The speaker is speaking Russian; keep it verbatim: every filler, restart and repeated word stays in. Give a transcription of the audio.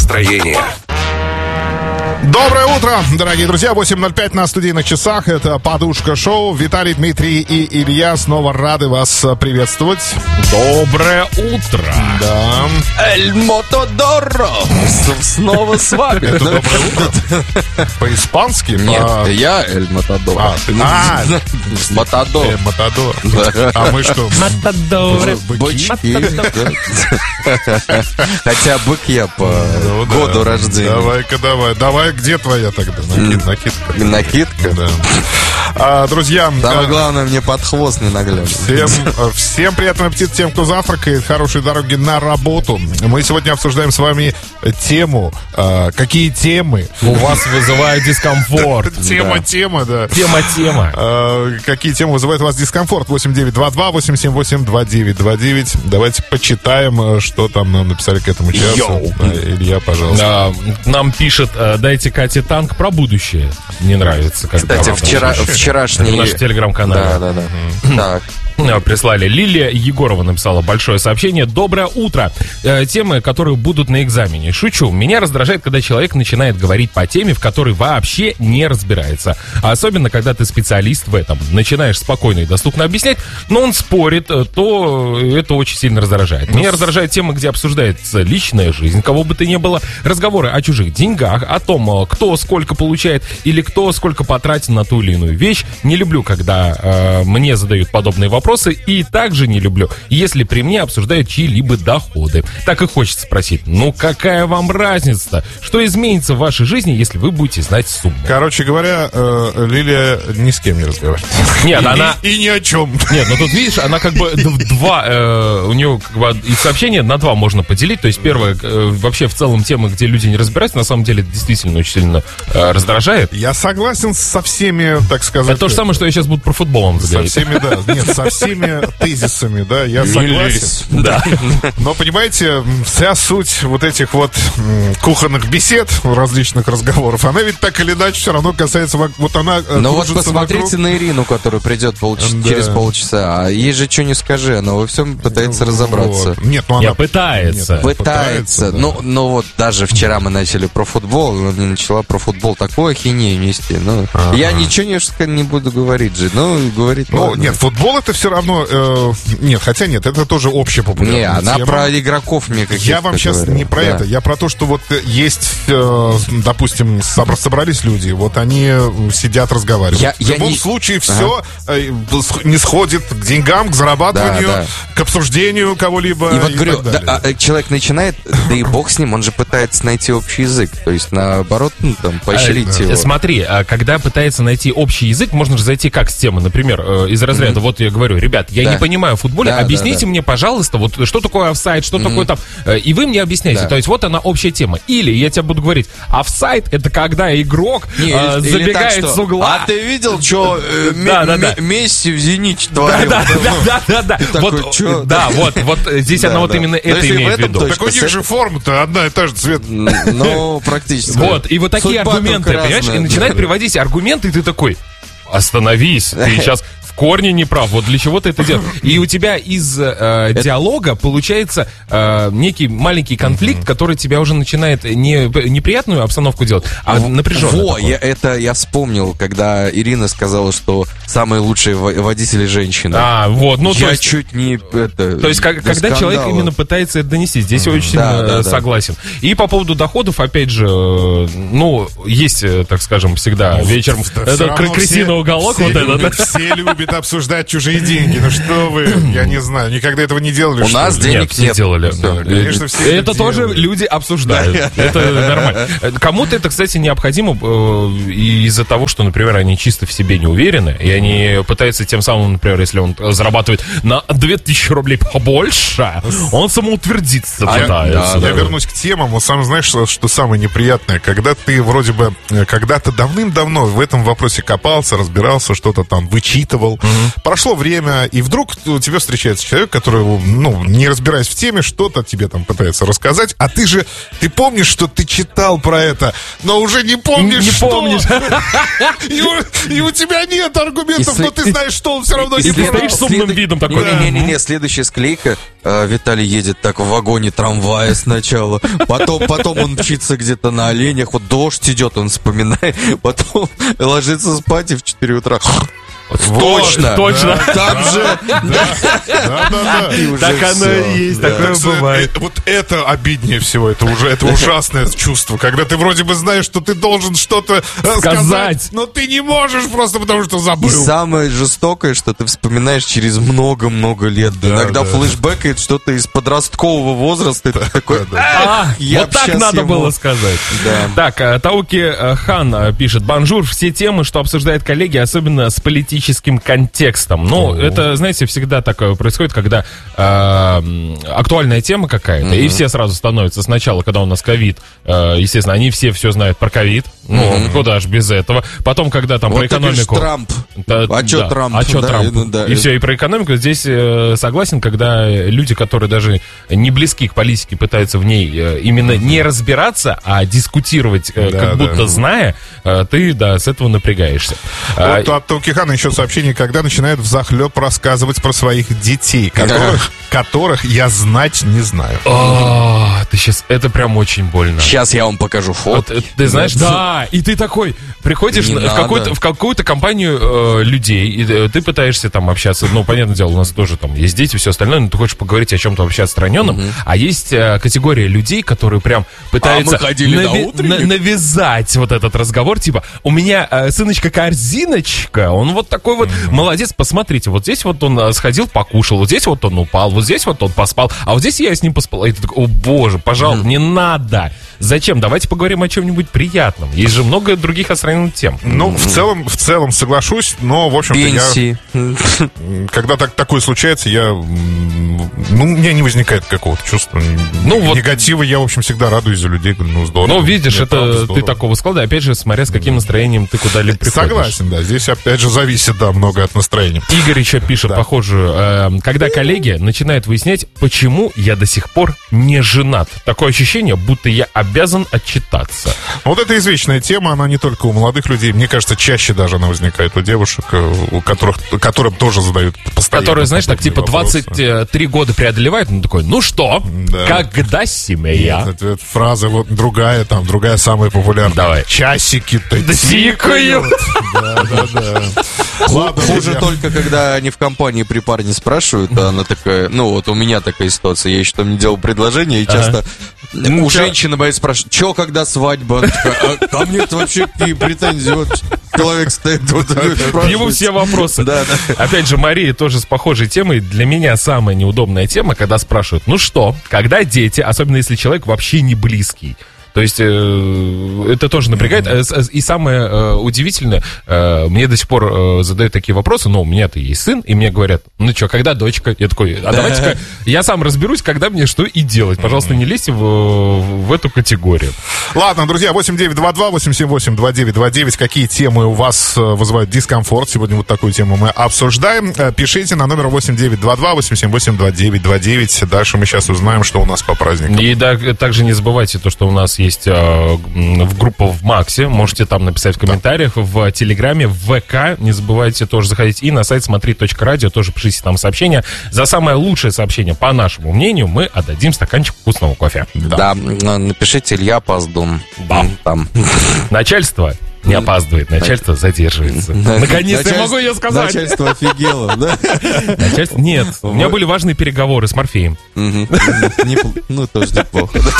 настроение. Доброе утро, дорогие друзья. восемь ноль пять на студийных часах. Это «Подушка шоу». Виталий, Дмитрий и Илья снова рады вас приветствовать. Доброе утро. Да. Эль Мотодоро. Снова с вами. Это доброе утро. По-испански? Нет, по... я Эль Мотодоро. А, ты... а Матадор. э, Матадор. А мы что? Матадоры. Бычки. Хотя бык я по Ну, да. году рождения. Давай-ка, давай. Давай, где твоя тогда? Накид, накидка. Накидка. Да. А, друзья, Самое а, главное, мне под хвост не наглядывать. Всем, всем приятного аппетита тем, кто завтракает. Хорошей дороги на работу. Мы сегодня обсуждаем с вами тему. А, какие темы У вас вызывает дискомфорт. Тема, тема, да. Тема, тема. А, какие темы вызывают у вас дискомфорт? восемь девять два два восемь семь восемь два девять два девять. Давайте почитаем, что там нам написали к этому часу. Йоу. Да, Илья, пожалуйста. А, Нам пишет, э, дайте Кате танк про будущее. Не нравится. Как Кстати, там, вчера, будущее. вчерашний... В нашем телеграм-канале. Да, да, да. Так. Э, Прислали. Лилия Егорова написала большое сообщение. Доброе утро. Э, темы, которые будут на экзамене. Шучу. Меня раздражает, когда человек начинает говорить по теме, в которой вообще не разбирается. А особенно, когда ты специалист в этом. Начинаешь спокойно и доступно объяснять, но он спорит, э, то это очень сильно раздражает. Меня раздражает тема, где обсуждается личная жизнь, кого бы то ни было, разговоры о чужих деньгах, о том, э, кто сколько получает или кто сколько потратил на ту или иную вещь. Не люблю, когда э, мне задают подобные вопросы. И также не люблю, если при мне обсуждают чьи-либо доходы. Так и хочется спросить, ну какая вам разница? Что изменится в вашей жизни, если вы будете знать сумму? Короче говоря, э, Лилия ни с кем не разговаривает. Нет, И- она... И, и ни о чем. Нет, ну тут видишь, она как бы д- два, э, у нее как бы и сообщения на два можно поделить. То есть первое, э, вообще в целом темы, где люди не разбираются, на самом деле это действительно очень сильно э, раздражает. Я согласен со всеми, так сказать. Это то же самое, что я сейчас буду про футбол вам Со заговорить. всеми, да. Нет, со всеми тезисами, да, я согласен. Да. Но, понимаете, вся суть вот этих вот м, кухонных бесед, различных разговоров, она ведь так или иначе все равно касается... вок- Вот она э, Ну вот кружится посмотрите вокруг. на Ирину, которая придет полч- Да. через полчаса. А ей же что не скажи, она во всем пытается разобраться. Вот. Нет, ну Не, она... пытается. Нет, Пытается. да. Ну, ну вот даже вчера мы начали про футбол, она мне начала про футбол такое ахинею нести. Ну, Ага. я ничего не, не буду говорить же. Ну, говорить Ну, ладно. нет, футбол это все равно... э, нет, хотя нет, это тоже общепопулярная Не, она тема. про игроков мне каких-то Я вам сейчас говорила. не про Да. это, я про то, что вот э, есть, э, допустим, собра- собрались люди, вот они э, сидят, разговаривают. Я- В я любом не- случае все не сходит к деньгам, к зарабатыванию, Да, да. к обсуждению кого-либо И вот говорю, так да, далее. а, э, человек начинает, да и бог с ним, он же пытается найти общий язык. То есть, наоборот, ну, там, поощрить Э, его. Смотри, а когда пытается найти общий язык, можно же зайти как с темы, например, э, из разряда, вот я говорю, ребят, я Да. не понимаю в футболе, Да, объясните да, да. мне, пожалуйста, вот что такое офсайд, что такое там, э, и вы мне объясняете, Да. то есть вот она общая тема. Или я тебе буду говорить, офсайд это когда игрок Не, э, или- или забегает так, с что, угла. А ты видел, что э, Да, да, да. Месси в «Зените» Да, творил? да, да, да, да, да. такой, Вот, чё? да, вот, вот здесь Да, она вот да. именно Но это если в имеет в этом виду. точно- Так у них же форма-то одна и та же, цвет. Ну, практически. Вот, и вот такие Судьба аргументы, только понимаешь, и разная. начинает приводить аргументы, и ты такой, остановись, ты сейчас в корне не прав, вот для чего ты это делаешь. И у тебя из э, диалога получается э, некий маленький конфликт, который тебя уже начинает не неприятную обстановку делать, а напряженную. Во, я, это я вспомнил, когда Ирина сказала, что самые лучшие во- водители женщины. А, вот, ну, я то есть... чуть не... Это, То есть, как- до когда человек скандала. именно пытается это донести, здесь я очень Да, сильно да, э, да. согласен. И по поводу доходов, опять же, э, ну, есть, э, так скажем, всегда вечером Да всё это равно крысиный все- уголок, все вот этот. любят- Все любят обсуждать чужие деньги. Ну что вы, я не знаю, никогда этого не делали. У что нас ли? денег Нет, все нет. делали. Всё, конечно, все это это тоже делали. люди обсуждают. Это нормально. Кому-то это, кстати, необходимо э, из-за того, что, например, они чисто в себе не уверены, и они пытаются тем самым, например, если он зарабатывает на две тысячи рублей побольше, он самоутвердиться А, пытается. да, Я вернусь к темам. Вот сам знаешь, что, что самое неприятное? Когда ты вроде бы э, когда-то давным-давно в этом вопросе копался, разбирался, что-то там вычитывал, Угу. Прошло время, и вдруг у тебя встречается человек, который, ну, не разбираясь в теме, что-то тебе там пытается рассказать, а ты же, ты помнишь, что ты читал про это, но уже не помнишь, не что. помнишь. И, у, и у тебя нет аргументов, Если, но ты знаешь, что он все равно и не ты прав. стоишь с умным видом такой. Не-не-не, следующая склейка. э, Виталий едет так в вагоне трамвая сначала. Потом, потом он мчится где-то на оленях. Вот дождь идет, он вспоминает. Потом ложится спать и в четыре утра. Точно! Точно! Да, Там же! Да, да, да. И уже Так оно всё. и есть, Да. такое Так что бывает. э, Вот это обиднее всего, это уже это ужасное чувство, когда ты вроде бы знаешь, что ты должен что-то э, Сказать. сказать, но ты не можешь просто потому, что И забыл. самое жестокое, что ты вспоминаешь через много-много лет. Да, Иногда да. флешбэкает что-то из подросткового возраста. И ты такой, А, я вот б так щас надо ему- было сказать. Да. Так, э, Тауки э, Хан э, пишет: «Бонжур, все темы, что обсуждают коллеги, особенно с политическим контекстом». Ну, это, знаете, всегда такое происходит, когда э, м, актуальная тема какая-то, и все сразу становятся сначала, когда у нас ковид, э, естественно, они все все знают про ковид. Ну, куда ж без этого. Потом, когда там Вот про ты говоришь, экономику... Трамп. Да, А чё да. Трамп? А чё Да, Трамп? ну да. И все, и про экономику. Здесь э, согласен, когда люди, которые даже не близки к политике, пытаются в ней э, именно не разбираться, а дискутировать, э, Да, как да. будто зная, э, ты, да, с этого напрягаешься. А, Вот от Таукихана еще сообщение, когда начинают взахлеб рассказывать про своих детей, которых, которых я знать не знаю. а, ты сейчас, это прям очень больно. Сейчас я вам покажу Вот, фото. э, ты знаешь, да, и ты такой приходишь Не на- в, надо. какую-то, в какую-то компанию э, людей, и э, ты пытаешься там общаться, ну, понятное дело, у нас тоже там есть дети, все остальное, но ты хочешь поговорить о чем-то вообще отстраненном, а есть э, категория людей, которые прям пытаются мы ходили на утренник. на- навязать вот этот разговор, типа, у меня э, сыночка корзиночка, он вот такой вот молодец, посмотрите, вот здесь вот он э, сходил, покушал, вот здесь вот он упал, вот здесь вот он поспал, а вот здесь я с ним поспал, и ты такой, о боже, пожалуйста, не надо. Зачем? Давайте поговорим о чем-нибудь приятном. Есть же много других остранных тем. Ну, в целом, в целом соглашусь, но, в общем-то, я... Пенсии. Когда так, такое случается, я... м, Ну, у меня не возникает какого-то чувства Ну, вот- негатива. Я, в общем, всегда радуюсь за людей. Говорю, ну, здорово. Ну, видишь, Нет, правда, это ты здорово. такого склада, опять же, смотря с каким настроением ты куда-либо приходишь. Согласен, да. Здесь, опять же, зависит, да, много от настроения. Игорь еще пишет похожую. э, когда коллеги начинают выяснять, почему я до сих пор не женат. Такое ощущение, будто я обязан отчитаться. Вот это извечная тема, она не только у молодых людей. Мне кажется, чаще даже она возникает у девушек, э, у которых, которым тоже задают постоянно. Которые, знаешь, так подобные типа вопросы. двадцать три года преодолевают, ну такой, ну что, Да. когда семья? Это, это фраза вот другая, там, другая самая популярная. Давай. Часики-то Да тикают. Да, да, да. Ладно, Хуже друзья. только, когда они в компании при парне спрашивают, а она такая, ну вот у меня такая ситуация, я еще там не делал предложение, и часто Ну, у чё? женщины боец спрашивают, что, когда свадьба? Она такая, а ко мне-то вообще какие претензии? Вот человек стоит, вот К нему все вопросы. Да, да. Опять же, Мария тоже с похожей темой. Для меня самая неудобная тема, когда спрашивают, ну что, когда дети, особенно если человек вообще не близкий. То есть э, это тоже напрягает. Э, с- И самое э, удивительное, э, мне до сих пор э, задают такие вопросы, но у меня-то есть сын, и мне говорят, ну что, когда дочка? Я такой, а давайте-ка я сам разберусь, когда мне что и делать. Пожалуйста, не лезьте в, в эту категорию. Ладно, друзья, восемь девять два два восемь семь восемь два девять два девять. Какие темы у вас э, вызывают дискомфорт? Сегодня вот такую тему мы обсуждаем. Э, Пишите на номер восемь девять два два восемь семь восемь два девять два девять. Дальше мы сейчас узнаем, что у нас по праздникам. И да, также не забывайте то, что у нас есть э, м, в группа в Максе. Можете там написать в комментариях, в Телеграме, в ВК. Не забывайте тоже заходить. И на сайт смотри точка радио тоже пишите там сообщения. За самое лучшее сообщение, по нашему мнению, мы отдадим стаканчик вкусного кофе. Да, напишите, Илья опоздун. Да. Там. Начальство не опаздывает, начальство задерживается. Наконец-то я Начальство- могу ее сказать. Начальство офигело, да? Начальство... Нет, у меня были важные переговоры с Морфеем. Мгм. Непл- Ну, тоже неплохо.